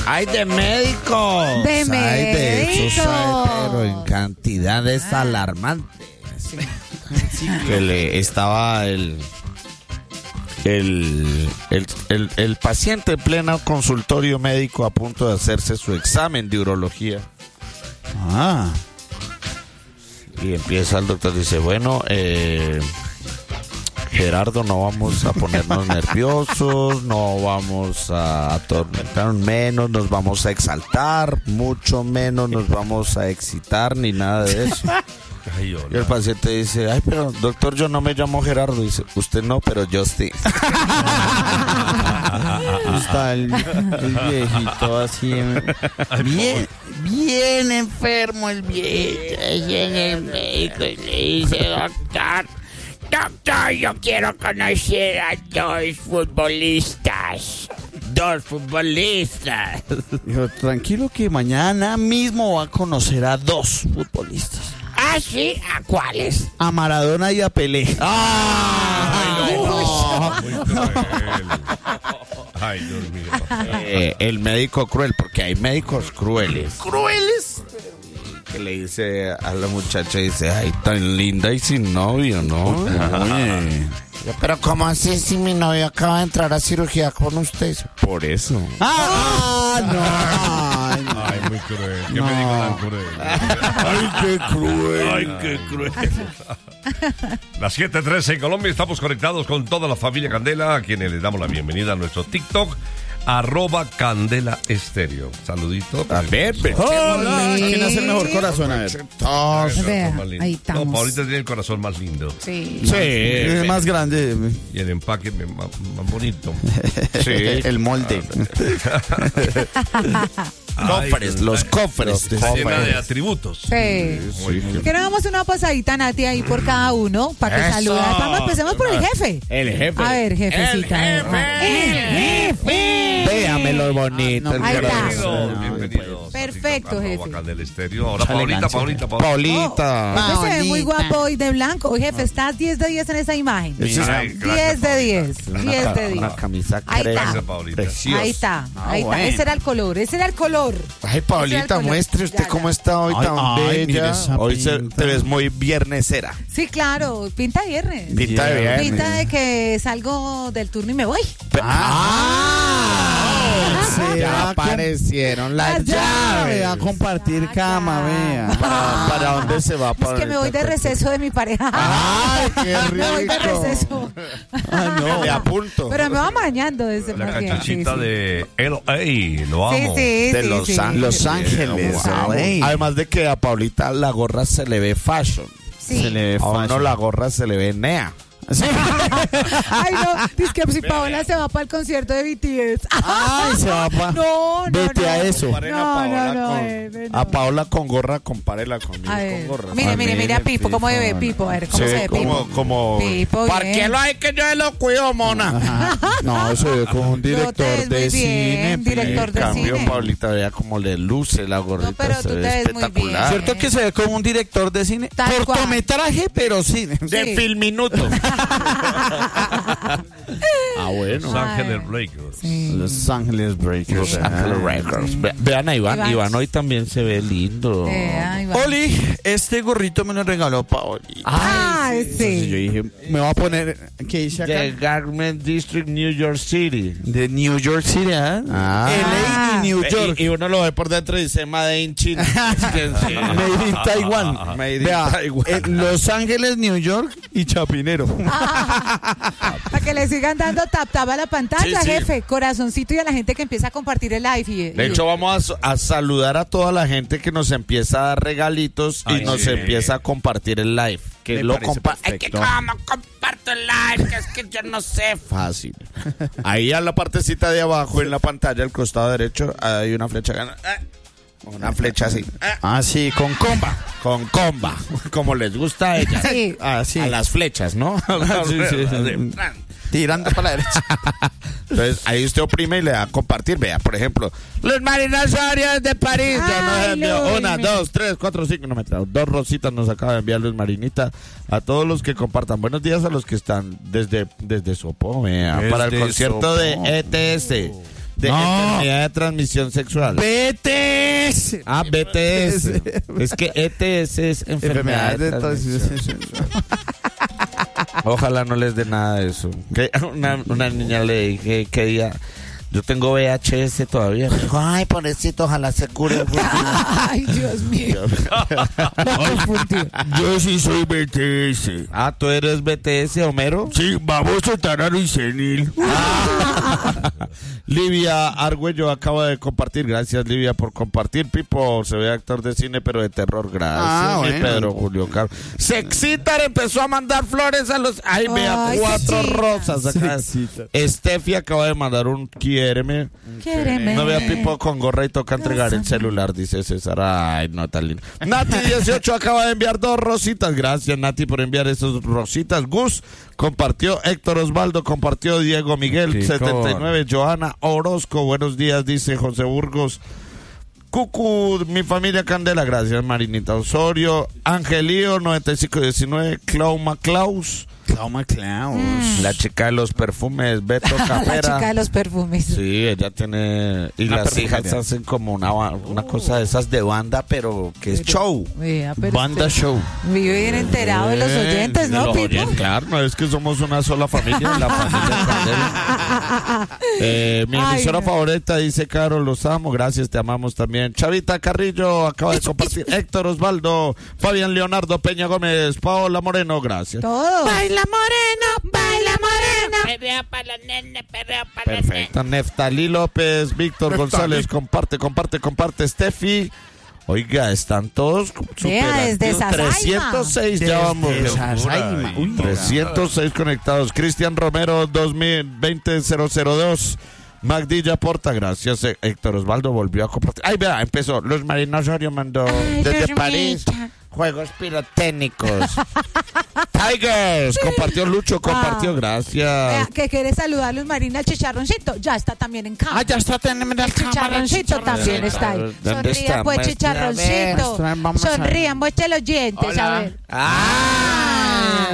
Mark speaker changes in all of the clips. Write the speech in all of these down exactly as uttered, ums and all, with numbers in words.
Speaker 1: ¡Ay, de médicos!
Speaker 2: De
Speaker 1: ¡Ay, de esos,
Speaker 2: médicos!
Speaker 1: ay, pero en cantidades
Speaker 2: Ah.
Speaker 1: alarmantes. Que le estaba el... El, el, el, el paciente en pleno consultorio médico a punto de hacerse su examen de urología.
Speaker 3: Ah.
Speaker 1: Y empieza el doctor, dice, bueno, eh, Gerardo, no vamos a ponernos nerviosos, no vamos a atormentar menos, nos vamos a exaltar, mucho menos nos vamos a excitar, ni nada de eso.
Speaker 4: Ay,
Speaker 1: Y el paciente dice, ay, pero doctor, yo no me llamo Gerardo. Dice, usted no, pero yo sí.
Speaker 3: Está el, el viejito así. Bien, bien enfermo el viejito.
Speaker 5: Viene el médico y le dice, doctor, doctor, yo quiero conocer a dos futbolistas. Dos futbolistas.
Speaker 3: Dijo, tranquilo que mañana mismo va a conocer a dos futbolistas.
Speaker 5: ¿Ah, sí? ¿A cuáles?
Speaker 3: A Maradona y a Pelé.
Speaker 4: Ay, no, muy cruel. Ay, Dios mío.
Speaker 1: Eh, el médico cruel, porque hay médicos crueles.
Speaker 3: ¿Crueles?
Speaker 1: Que le dice a la muchacha, dice, ay, tan linda y sin novio, ¿no?
Speaker 3: Oye.
Speaker 1: Pero ¿cómo así si mi novio acaba de entrar a cirugía con usted? Por eso.
Speaker 3: Ah, no.
Speaker 4: Ay, muy cruel. ¿Qué me digo tan cruel?
Speaker 1: Ay, qué cruel.
Speaker 4: Ay, qué cruel. Las siete trece en Colombia, estamos conectados con toda la familia Candela, a quienes les damos la bienvenida a nuestro TikTok, arroba Candela Estéreo. Saludito.
Speaker 1: A ver,
Speaker 3: Hola. ¿Quién hace el mejor corazón? A ver.
Speaker 4: El
Speaker 2: Vea,
Speaker 4: corazón más lindo.
Speaker 2: ahí estamos.
Speaker 4: No, Paulita tiene el corazón más lindo.
Speaker 2: Sí.
Speaker 1: Sí.
Speaker 3: Es más grande.
Speaker 4: Y el empaque me- más, más bonito.
Speaker 1: Sí.
Speaker 3: El molde.
Speaker 1: Cofres, los cofres.
Speaker 4: Está llena de atributos.
Speaker 2: Sí.
Speaker 4: Muy bien.
Speaker 2: Que no damos una pasadita, Nati, ahí por cada uno, para que
Speaker 1: Eso.
Speaker 2: salude. Vamos, empecemos por el jefe.
Speaker 1: El jefe.
Speaker 2: A ver, jefecita.
Speaker 1: El jefe.
Speaker 2: El jefe.
Speaker 1: Véamelo bonito. el
Speaker 2: Ahí está.
Speaker 1: corazón.
Speaker 4: Bienvenidos, bienvenidos.
Speaker 2: Perfecto,
Speaker 4: Arroba
Speaker 2: jefe.
Speaker 4: Candela Estéreo. Ahora
Speaker 3: Mucha
Speaker 4: Paulita,
Speaker 3: elegancia.
Speaker 4: Paulita, Paulita.
Speaker 1: Paulita.
Speaker 2: Jefe se ve muy
Speaker 3: Paulita.
Speaker 2: guapo hoy de blanco. Oye, jefe, estás diez de diez en esa imagen.
Speaker 4: Ay, gracias,
Speaker 2: diez de
Speaker 4: Paulita.
Speaker 2: diez.
Speaker 1: Una
Speaker 2: diez
Speaker 1: ca-
Speaker 2: de diez.
Speaker 1: Una camisa
Speaker 2: Ahí está.
Speaker 1: crema.
Speaker 4: Gracias, Paulita.
Speaker 1: Preciosa.
Speaker 2: Ahí está,
Speaker 3: Ah,
Speaker 2: ahí está.
Speaker 3: bueno.
Speaker 2: Ese era el color, ese era el color.
Speaker 1: Ay,
Speaker 2: Ese
Speaker 1: Paulita,
Speaker 2: era el
Speaker 1: muestre
Speaker 2: color.
Speaker 1: usted
Speaker 2: Ya,
Speaker 1: cómo
Speaker 2: ya.
Speaker 1: está hoy
Speaker 3: Ay,
Speaker 1: tan
Speaker 3: ay, mire
Speaker 1: bella.
Speaker 3: esa
Speaker 1: Hoy se-
Speaker 3: pinta.
Speaker 1: te ves muy viernesera.
Speaker 2: Sí, claro, pinta viernes.
Speaker 1: Pinta de viernes.
Speaker 2: Pinta de que salgo del turno y me voy.
Speaker 3: Ah, se
Speaker 1: Ya
Speaker 3: va a com-
Speaker 1: aparecieron las
Speaker 2: Las
Speaker 1: llaves.
Speaker 3: va a compartir
Speaker 2: Ah,
Speaker 3: cama,
Speaker 2: ya.
Speaker 3: vea.
Speaker 1: ¿Para, para dónde se va?
Speaker 2: Es
Speaker 1: Para
Speaker 2: que me voy de receso de mi pareja.
Speaker 1: ¡Ay, qué rico!
Speaker 2: Me voy de receso.
Speaker 1: Ah, no. Me apunto.
Speaker 2: Pero me va mañando desde
Speaker 4: La
Speaker 2: más bien.
Speaker 4: cachuchita
Speaker 2: Sí, sí.
Speaker 4: de L A. Lo amo.
Speaker 2: Sí, sí,
Speaker 1: De
Speaker 2: sí,
Speaker 1: Los
Speaker 2: sí.
Speaker 1: Ángeles.
Speaker 3: Los Ángeles.
Speaker 1: Wow.
Speaker 3: Ey.
Speaker 1: Además de que a Paulita la gorra se le ve fashion.
Speaker 2: Sí.
Speaker 3: Se le ve
Speaker 1: A uno
Speaker 3: fashion.
Speaker 1: la gorra se le ve nea.
Speaker 2: Ay, no, dice que si Paola se va para el concierto de B T S.
Speaker 3: Ay, se va pa.
Speaker 2: No, no,
Speaker 3: Vete
Speaker 2: no.
Speaker 3: a eso.
Speaker 1: Comparen a
Speaker 2: No,
Speaker 1: Paola
Speaker 2: no, no,
Speaker 1: con-
Speaker 2: eh, no.
Speaker 1: A Paola con gorra, compárela conmigo
Speaker 2: A
Speaker 1: con
Speaker 2: ver,
Speaker 1: gorra.
Speaker 2: mire,
Speaker 3: A
Speaker 2: mire,
Speaker 3: ver,
Speaker 2: mire a Pipo, cómo
Speaker 3: Pipo.
Speaker 2: ve Pipo, a ver, cómo
Speaker 1: Se
Speaker 2: se
Speaker 1: ve
Speaker 2: ve
Speaker 1: como,
Speaker 2: Pipo.
Speaker 1: como...
Speaker 2: Pipo,
Speaker 1: ¿Para
Speaker 2: bien.
Speaker 1: qué lo hay que yo lo cuido, mona?
Speaker 3: Ajá. No, eso es como un
Speaker 2: No, te
Speaker 3: director
Speaker 2: ves muy
Speaker 3: de
Speaker 2: bien,
Speaker 3: cine.
Speaker 2: director
Speaker 1: En
Speaker 2: de
Speaker 1: cambio,
Speaker 2: cine.
Speaker 1: Paulita, vea cómo le luce la gorrita.
Speaker 2: No, pero
Speaker 1: se
Speaker 2: tú
Speaker 1: ve
Speaker 2: te ves muy
Speaker 1: espectacular.
Speaker 2: bien.
Speaker 3: ¿Cierto que se ve como un director de cine?
Speaker 2: Tal cual.
Speaker 3: Cortometraje, pero cine.
Speaker 1: De
Speaker 2: Sí.
Speaker 1: Filminuto. Ah, bueno.
Speaker 4: Los Ángeles Breakers.
Speaker 2: Sí.
Speaker 3: Los Ángeles Breakers.
Speaker 1: Los Ángeles Records. Ve- Vean a Iván.
Speaker 2: Iván.
Speaker 1: Iván hoy también se ve lindo.
Speaker 2: Eh, ahí va.
Speaker 3: Oli, este gorrito me lo regaló Paoli.
Speaker 2: Ah,
Speaker 3: Entonces yo
Speaker 2: sí.
Speaker 3: dije, me voy a poner, ¿qué dice acá?
Speaker 1: The Garment District, New York City.
Speaker 3: De New York City, ¿ah?
Speaker 1: Ah.
Speaker 3: L A y New
Speaker 1: Eh,
Speaker 3: York.
Speaker 1: Y, y uno lo ve por dentro y dice Made in China. Es que sí.
Speaker 3: Made in Taiwan.
Speaker 1: Made in
Speaker 3: Vea,
Speaker 1: Taiwan.
Speaker 3: eh, Los Ángeles, New York y Chapinero.
Speaker 2: Para que le sigan dando tap tap a la pantalla,
Speaker 1: Sí, sí.
Speaker 2: jefe. Corazoncito y a la gente que empieza a compartir el live. Y,
Speaker 1: De
Speaker 2: y-
Speaker 1: hecho, vamos a, a saludar a toda la gente que nos empieza a dar regalitos y
Speaker 4: Ay,
Speaker 1: nos
Speaker 4: sí.
Speaker 1: empieza a compartir el live. Que
Speaker 3: Me
Speaker 1: lo
Speaker 3: parece
Speaker 1: compa-
Speaker 5: Es que
Speaker 3: perfecto.
Speaker 5: como comparto el live, que es que yo no sé.
Speaker 1: Fácil. Ahí a la partecita de abajo en la pantalla, al costado derecho, hay una flecha. eh, Una flecha así. eh,
Speaker 3: Ah, sí, con comba.
Speaker 1: Con comba. Como les gusta a ella.
Speaker 2: Sí.
Speaker 3: Ah, sí.
Speaker 1: A las flechas, ¿no?
Speaker 3: Sí, sí, sí. Tirando para la derecha.
Speaker 1: Entonces ahí usted oprime y le da a compartir. Vea, por ejemplo, los marinos Arias de París. Ya nos
Speaker 2: Ay,
Speaker 1: envió
Speaker 2: Luis,
Speaker 1: una,
Speaker 2: mira.
Speaker 1: dos, tres, cuatro, cinco. No me trago. Dos rositas nos acaba de enviar Luis Marinita. A todos los que compartan. Buenos días a los que están desde, desde Sopó. Vea,
Speaker 3: Desde
Speaker 1: para el concierto
Speaker 3: Sopó.
Speaker 1: de E T S. De
Speaker 3: No.
Speaker 1: enfermedad de transmisión sexual.
Speaker 3: B T S.
Speaker 1: Ah, B T S. Es que E T S es enfermedad
Speaker 3: Enfermedad
Speaker 1: de
Speaker 3: de
Speaker 1: transmisión.
Speaker 3: transmisión sexual.
Speaker 1: Ojalá no les dé nada de eso. Que una, una niña le dije que ella, yo tengo V H S todavía. Me dijo, ay, pobrecito, ojalá se cure.
Speaker 2: Ay, Dios mío.
Speaker 3: Yo sí soy B T S.
Speaker 1: Ah, ¿tú eres B T S, Homero?
Speaker 3: Sí, baboso, tararo y senil.
Speaker 1: Livia Argüello acaba de compartir. Gracias, Livia, por compartir. Pipo se ve actor de cine, pero de terror. Gracias.
Speaker 3: Ah,
Speaker 1: mi
Speaker 3: bueno.
Speaker 1: Pedro Julio Carlos. Sexitar empezó a mandar flores a los. Ay, vea,
Speaker 2: Ay,
Speaker 1: cuatro
Speaker 2: Sexitar.
Speaker 1: rosas acá.
Speaker 3: Sexitar.
Speaker 1: Estefi acaba de mandar un quiéreme.
Speaker 2: Quiéreme.
Speaker 1: No vea Pipo con gorra y toca entregar el celular, dice César. Ay, no tan lindo. Nati dieciocho acaba de enviar dos rositas. Gracias, Nati, por enviar esas rositas. Gus compartió, Héctor Osvaldo compartió, Diego Miguel
Speaker 3: Qué
Speaker 1: setenta y nueve, Joana Orozco, buenos días, dice José Burgos. Cucu, mi familia Candela, gracias, Marinita Osorio. Angelío noventa y cinco diecinueve, Clauma Claus.
Speaker 3: Clauma Claus.
Speaker 1: La chica de los perfumes, Beto
Speaker 2: La
Speaker 1: Capera.
Speaker 2: chica de los perfumes.
Speaker 1: Sí, ella tiene. Y
Speaker 3: Una
Speaker 1: las
Speaker 3: perfumería.
Speaker 1: hijas hacen como una, ba- una cosa de esas de banda, pero que es show.
Speaker 2: Vea, pero
Speaker 3: Banda
Speaker 2: usted
Speaker 3: show.
Speaker 2: vive bien enterado de los oyentes,
Speaker 1: De
Speaker 2: ¿no,
Speaker 1: los
Speaker 2: Pipo?
Speaker 1: oyentes, claro, no es que somos una sola familia, la familia Candela. Eh, mi
Speaker 2: Ay,
Speaker 1: emisora
Speaker 2: no.
Speaker 1: favorita, dice Caro, los amo, gracias, te amamos también. Chavita Carrillo acaba de compartir. Héctor Osvaldo, Fabián Leonardo Peña Gómez, Paola Moreno, gracias.
Speaker 2: Todo.
Speaker 5: Baila moreno, baila moreno. Perrea para los nenes, perrea para los nenes.
Speaker 1: Perfecto. Neftalí López, Víctor González, comparte, comparte, comparte. Steffi. Oiga, están todos super
Speaker 2: desde
Speaker 1: activos.
Speaker 2: Sasaima.
Speaker 1: trescientos seis ya vamos.
Speaker 3: Sasaima. Uy,
Speaker 1: trescientos seis conectados. Cristian Romero dos mil veinte cero cero dos. Magdilla Porta, gracias. Eh, Héctor Osvaldo volvió a compartir. Ay, vea, empezó. Los Marinos Osorio mandó
Speaker 5: Ay,
Speaker 1: desde
Speaker 5: Dios
Speaker 1: París.
Speaker 5: mío.
Speaker 1: Juegos pirotécnicos. Tigers, compartió Lucho, compartió,
Speaker 2: Ah. Vea,
Speaker 1: gracias.
Speaker 2: que quiere saludarlos, Marina, el chicharroncito. Ya está también en cámara.
Speaker 3: Ah, ya está teniendo
Speaker 2: El chicharroncito también está ahí.
Speaker 1: ¿Dónde
Speaker 2: Sonrían,
Speaker 1: está?
Speaker 2: pues,
Speaker 1: Muestre,
Speaker 2: chicharroncito.
Speaker 3: a ver. Vamos a ver.
Speaker 2: Sonrían, muestre los dientes, a ver.
Speaker 3: Ah,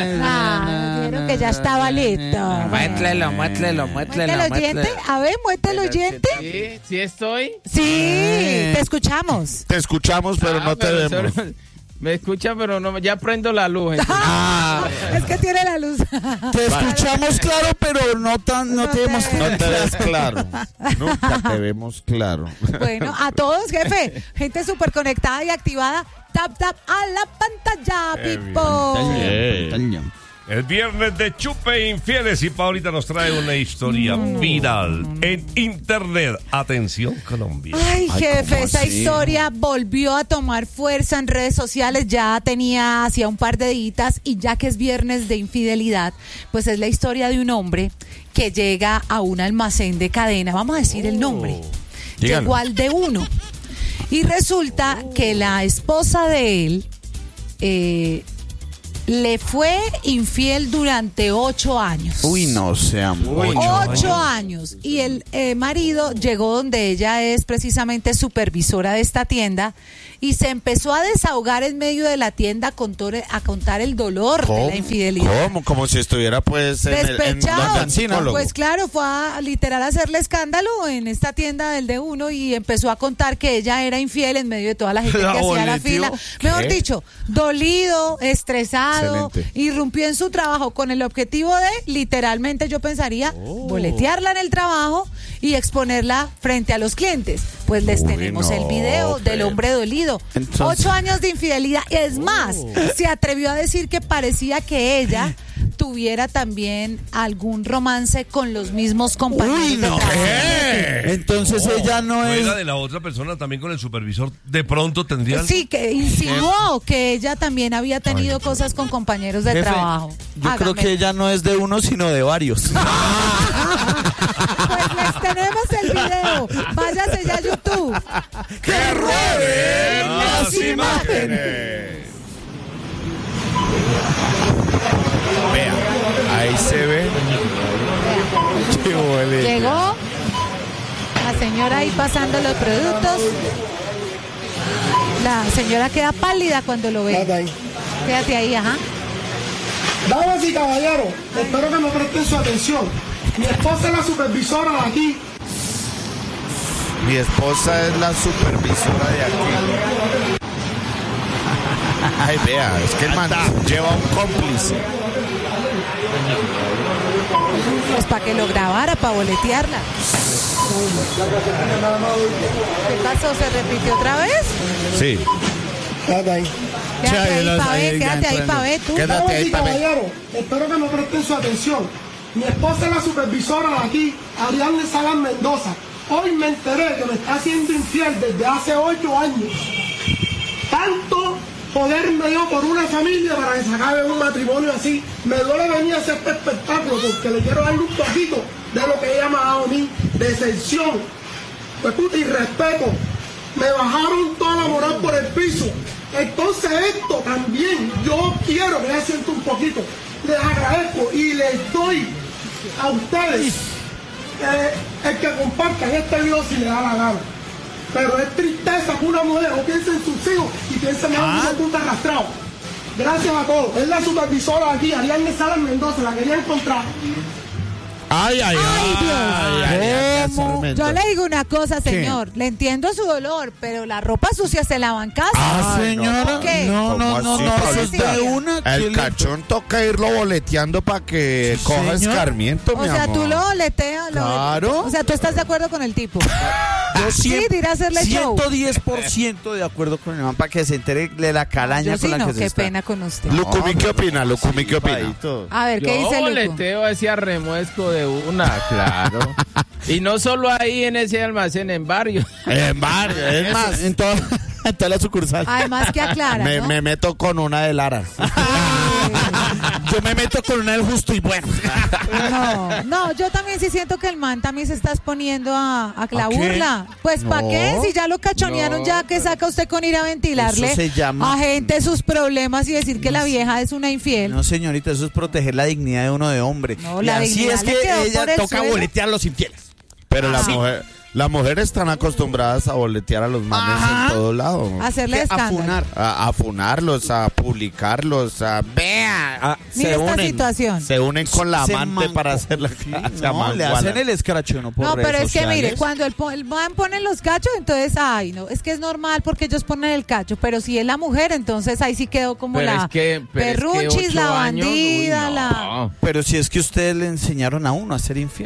Speaker 2: Ah, vieron que ya estaba listo.
Speaker 5: Muéstrelo, muéstrelo,
Speaker 2: Muestre
Speaker 5: muéstrelo.
Speaker 2: los dientes. A ver, muestre los dientes.
Speaker 6: Sí, sí estoy.
Speaker 2: Sí, te escuchamos.
Speaker 1: Te escuchamos, pero
Speaker 6: Ah,
Speaker 1: no te
Speaker 6: pero
Speaker 1: vemos.
Speaker 6: solo- Me escucha, pero no, ya prendo la luz. entonces.
Speaker 1: Ah,
Speaker 2: Es que tiene la luz.
Speaker 3: te escuchamos claro, pero no tan, no,
Speaker 2: No
Speaker 3: te
Speaker 2: te
Speaker 3: vemos.
Speaker 1: no te ves claro. Nunca te vemos claro.
Speaker 2: Bueno, a todos, jefe. Gente súper conectada y activada. Tap, tap a la pantalla, Pipo.
Speaker 1: Bien.
Speaker 4: El viernes de Chupe Infieles y Paulita nos trae una historia viral en internet. Atención, Colombia.
Speaker 2: Ay,
Speaker 3: Ay,
Speaker 2: jefe,
Speaker 3: ¿cómo
Speaker 2: esa
Speaker 3: así?
Speaker 2: historia volvió a tomar fuerza en redes sociales. Ya tenía hacía un par de días y ya que es viernes de infidelidad, pues es la historia de un hombre que llega a un almacén de cadena. Vamos a decir el nombre.
Speaker 3: Dígalo.
Speaker 2: Llegó al de uno. Y resulta que la esposa de él eh, le fue infiel durante ocho años.
Speaker 3: Uy, no sea mucho.
Speaker 2: Ocho años. Y el eh, marido llegó donde ella es precisamente supervisora de esta tienda y se empezó a desahogar en medio de la tienda a contar, a contar el dolor de la infidelidad.
Speaker 1: ¿Cómo? Como si estuviera pues en el en
Speaker 2: Despechado.
Speaker 1: la cancina.
Speaker 2: Pues claro, fue a literal hacerle escándalo en esta tienda del de uno y empezó a contar que ella era infiel en medio de toda la gente que
Speaker 3: La
Speaker 2: hacía la
Speaker 3: boleteó.
Speaker 2: fila.
Speaker 1: ¿Qué?
Speaker 2: Mejor dicho, dolido, estresado,
Speaker 1: Excelente.
Speaker 2: irrumpió en su trabajo con el objetivo de, literalmente yo pensaría,
Speaker 1: Oh.
Speaker 2: boletearla en el trabajo y exponerla frente a los clientes. Pues les
Speaker 1: Uy,
Speaker 2: tenemos
Speaker 1: no,
Speaker 2: el video del
Speaker 1: Fer.
Speaker 2: hombre dolido.
Speaker 3: Entonces-
Speaker 2: Ocho años de infidelidad. Es más,
Speaker 1: Oh.
Speaker 2: se atrevió a decir que parecía que ella tuviera también algún romance con los mismos compañeros
Speaker 3: Uy,
Speaker 2: de
Speaker 3: no.
Speaker 2: trabajo.
Speaker 3: Entonces ella no es.
Speaker 4: Fuera de la otra persona, también con el supervisor, de pronto tendría.
Speaker 2: Sí, que insinuó que ella también había tenido cosas con compañeros de
Speaker 3: Jefe,
Speaker 2: trabajo.
Speaker 3: yo creo
Speaker 2: Hágame.
Speaker 3: que ella no es de uno, sino de varios.
Speaker 2: Pues les tenemos el video. Váyase ya a YouTube.
Speaker 4: ¡Que rueden las imágenes!
Speaker 1: Vea, ahí se ve. Qué boleta.
Speaker 2: Llegó la señora ahí pasando los productos. La señora queda pálida cuando lo ve.
Speaker 7: Quédate ahí.
Speaker 2: Quédate ahí, ajá.
Speaker 7: Damas y caballeros, espero que me presten su atención. Mi esposa es la supervisora de aquí.
Speaker 1: Mi esposa es la supervisora de aquí. Ay, vea, es que el man lleva un cómplice.
Speaker 2: Pues para que lo grabara, para boletearla. ¿Qué pasó? ¿Se repitió otra vez?
Speaker 1: Sí.
Speaker 7: Quédate ahí.
Speaker 2: Quédate
Speaker 3: Sí,
Speaker 2: ahí
Speaker 3: los-
Speaker 2: para ver,
Speaker 3: ahí ya
Speaker 2: quédate ahí
Speaker 3: entrando.
Speaker 2: para ver tú.
Speaker 1: Quédate
Speaker 7: Damas
Speaker 1: ahí,
Speaker 7: y
Speaker 1: papi.
Speaker 7: caballeros, espero que me presten su atención. Mi esposa es la supervisora de aquí, Ariadne Salas Mendoza. Hoy me enteré que me está haciendo infiel desde hace ocho años. Tanto poder me dio por una familia para que se acabe un matrimonio así. Me duele venir a hacer este espectáculo porque le quiero darle un poquito de lo que ella me ha dado a mí, de excepción. Pues puta, y respeto. Me bajaron toda la moral por el piso. Entonces esto también, yo quiero que ella sienta un poquito. Les agradezco y les doy a ustedes eh, el que compartan este video si les da la gana. Pero es tristeza que una mujer no piense en sus hijos y piense más en una puta arrastrado. Gracias a todos. Es la supervisora aquí, Ariadne Salas Mendoza, la quería encontrar.
Speaker 1: Ay, ay,
Speaker 2: Ay, Dios.
Speaker 1: ay, ay,
Speaker 2: ¿Cómo?
Speaker 1: Sarmiento.
Speaker 2: Yo le digo una cosa, señor. Le entiendo su dolor, pero la ropa sucia se lava en casa.
Speaker 3: Ah,
Speaker 1: Ay, no.
Speaker 3: señora.
Speaker 2: ¿Qué?
Speaker 3: No, no,
Speaker 1: ¿Cómo
Speaker 3: no,
Speaker 1: así,
Speaker 3: no, eso es
Speaker 1: Pablito?
Speaker 3: de una.
Speaker 1: El
Speaker 3: ¿quién le-
Speaker 1: cachón toca irlo boleteando para que
Speaker 3: Sí,
Speaker 1: coja
Speaker 3: señor.
Speaker 1: escarmiento,
Speaker 2: O
Speaker 1: mi
Speaker 2: sea,
Speaker 1: amor.
Speaker 2: tú lo boleteas. lo-
Speaker 3: Claro.
Speaker 2: O sea, tú estás de acuerdo con el tipo.
Speaker 3: Yo
Speaker 2: Sí,
Speaker 3: siempre-
Speaker 2: de ir a hacerle show.
Speaker 3: ciento diez por ciento de acuerdo con el man para que se entere de la calaña
Speaker 2: Yo
Speaker 3: con
Speaker 2: sí
Speaker 3: la
Speaker 2: no,
Speaker 3: que se
Speaker 2: qué
Speaker 3: está.
Speaker 2: pena con usted.
Speaker 1: Lucumi, ¿qué opina? Lucumi, ¿qué opina?
Speaker 3: Paito.
Speaker 2: A ver, ¿qué
Speaker 6: Yo
Speaker 2: dice Luco?
Speaker 6: boleteo ese arremuesco de una, claro. Y no solo ahí en ese almacén, en varios.
Speaker 1: En barrio, es más,
Speaker 3: En toda, en toda la sucursal.
Speaker 2: Además que aclara,
Speaker 1: me,
Speaker 2: ¿no?
Speaker 1: me meto con una de Lara.
Speaker 3: Yo me meto con una del justo y bueno.
Speaker 2: No, no, yo también sí siento que el man también se está exponiendo a, a la
Speaker 3: ¿A qué?
Speaker 2: burla. Pues ¿para
Speaker 3: No.
Speaker 2: qué? Si ya lo cachonearon,
Speaker 6: No,
Speaker 2: ya que saca usted con ir a ventilarle
Speaker 3: Eso se llama-
Speaker 2: a gente sus problemas y decir que la vieja es una infiel.
Speaker 3: No, señorita, eso es proteger la dignidad de uno de hombre.
Speaker 2: No,
Speaker 3: y
Speaker 2: la
Speaker 3: así
Speaker 2: dignidad
Speaker 3: es
Speaker 2: le
Speaker 3: que
Speaker 2: quedó por
Speaker 3: ella
Speaker 2: el
Speaker 3: toca
Speaker 2: suelo.
Speaker 3: boletear a los infieles.
Speaker 1: Pero la
Speaker 2: Ah.
Speaker 1: mujer, las mujeres están acostumbradas a boletear a los manes
Speaker 3: Ajá.
Speaker 1: en todos lados.
Speaker 2: Hacerle
Speaker 3: Que
Speaker 2: escándalo.
Speaker 3: afunar.
Speaker 1: A, a funarlos, a publicarlos, a vea. a-
Speaker 2: Mira
Speaker 1: se
Speaker 2: esta
Speaker 1: unen,
Speaker 2: situación.
Speaker 1: se unen con la
Speaker 3: Se
Speaker 1: amante
Speaker 3: manco-
Speaker 1: para hacer la se
Speaker 3: No, le
Speaker 1: amangualan.
Speaker 3: hacen el escracho, no por
Speaker 2: No,
Speaker 3: redes
Speaker 2: pero es que
Speaker 3: sociales.
Speaker 2: mire, cuando el, po- el man pone los cachos, entonces, ay, no, es que es normal porque ellos ponen el cacho, pero si es la mujer, entonces ahí sí quedó como
Speaker 6: Pero
Speaker 2: la
Speaker 6: es que, pero es que
Speaker 2: perrunchis,
Speaker 6: ocho
Speaker 2: la
Speaker 6: años,
Speaker 2: bandida,
Speaker 6: uy,
Speaker 2: la...
Speaker 6: no.
Speaker 3: Pero si es que ustedes le enseñaron a uno a ser infiel.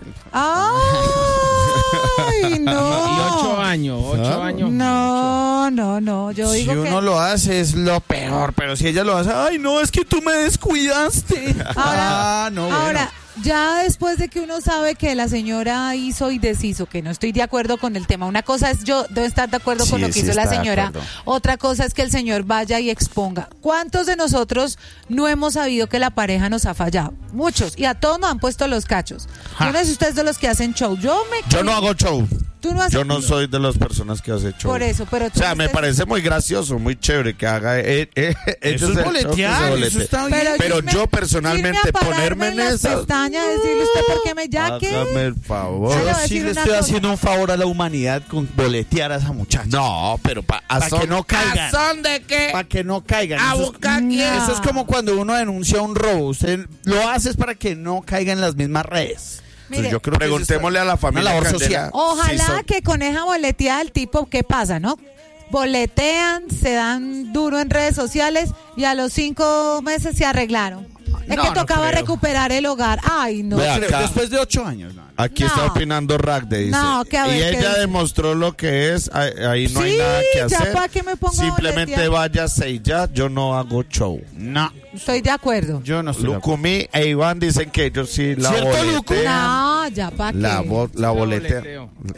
Speaker 2: Ay, no.
Speaker 6: Y ocho años, ocho años.
Speaker 2: No, no, no, yo
Speaker 3: Si
Speaker 2: digo que...
Speaker 3: uno lo hace es lo peor, pero si ella lo hace, ay, no, es que tú me descuidaste.
Speaker 2: Ahora,
Speaker 3: ah, no, bueno.
Speaker 2: ahora, ya después de que uno sabe que la señora hizo y deshizo, que no estoy de acuerdo con el tema. Una cosa es yo debo estar de acuerdo con
Speaker 3: Sí,
Speaker 2: lo que
Speaker 3: sí
Speaker 2: hizo la
Speaker 3: está de
Speaker 2: señora.
Speaker 3: acuerdo.
Speaker 2: Otra cosa es que el señor vaya y exponga. ¿Cuántos de nosotros no hemos sabido que la pareja nos ha fallado? Muchos. Y a todos nos han puesto los cachos. Yo no sé si ustedes de los que hacen show. Yo me...
Speaker 1: Yo no hago show.
Speaker 2: Tú no haces...
Speaker 1: Yo no soy de las personas que hace show.
Speaker 2: Por eso, pero
Speaker 1: O
Speaker 2: tú
Speaker 1: sea, me
Speaker 2: dices-
Speaker 1: parece muy gracioso, muy chévere que haga. Eh, eh,
Speaker 3: Eso
Speaker 1: ellos
Speaker 3: es
Speaker 1: el show que se
Speaker 3: boletear, eso
Speaker 1: boletee.
Speaker 3: está bien.
Speaker 1: Pero
Speaker 2: irme-
Speaker 1: yo personalmente
Speaker 2: irme a pararme
Speaker 1: ponerme en
Speaker 2: las
Speaker 1: esas-
Speaker 2: pestañas, decirle usted por qué me ya que...
Speaker 1: Hágame el favor.
Speaker 2: Ya le voy a
Speaker 3: Yo sí
Speaker 2: decir
Speaker 3: le
Speaker 2: una
Speaker 3: estoy
Speaker 2: cosa.
Speaker 3: haciendo un favor a la humanidad con boletear a esa muchacha.
Speaker 1: No, pero para
Speaker 3: Pa' que no caigan.
Speaker 5: ¿Son de qué?
Speaker 3: Para que no caigan.
Speaker 5: A
Speaker 3: Eso es-
Speaker 5: buscar quién.
Speaker 3: Eso es como cuando uno denuncia un robo. Usted lo hace es para que no caiga en las mismas redes.
Speaker 2: Mire,
Speaker 3: yo creo que
Speaker 1: Preguntémosle a la familia
Speaker 3: Una labor
Speaker 1: Candela
Speaker 3: social.
Speaker 2: Ojalá
Speaker 1: si son-
Speaker 2: que con esa boleteada el tipo, ¿qué pasa, no? Boletean, se dan duro en redes sociales y a los cinco meses se arreglaron. Es
Speaker 3: No,
Speaker 2: que
Speaker 3: no
Speaker 2: tocaba
Speaker 3: creo.
Speaker 2: recuperar el hogar. Ay, no.
Speaker 1: Vea,
Speaker 3: Creo,
Speaker 1: acá.
Speaker 3: después de ocho años. no.
Speaker 1: Aquí
Speaker 2: No.
Speaker 1: está opinando Ragde, dice.
Speaker 2: No, que a ver,
Speaker 1: y
Speaker 2: ¿qué
Speaker 1: ella
Speaker 2: dice?
Speaker 1: demostró lo que es. Ahí, ahí no hay
Speaker 2: Sí,
Speaker 1: nada que
Speaker 2: ya
Speaker 1: hacer.
Speaker 2: pa' qué me pongo a
Speaker 1: Simplemente
Speaker 2: boletear.
Speaker 1: váyase y ya. Yo no hago show.
Speaker 3: No,
Speaker 2: Estoy de acuerdo.
Speaker 3: yo no estoy de acuerdo.
Speaker 1: Lucumí e Iván dicen que ellos sí la
Speaker 3: ¿Cierto, Lucu?
Speaker 1: boletean.
Speaker 2: No, ya para qué.
Speaker 1: La, bo- la
Speaker 6: Yo
Speaker 1: boletean.
Speaker 6: boleteo.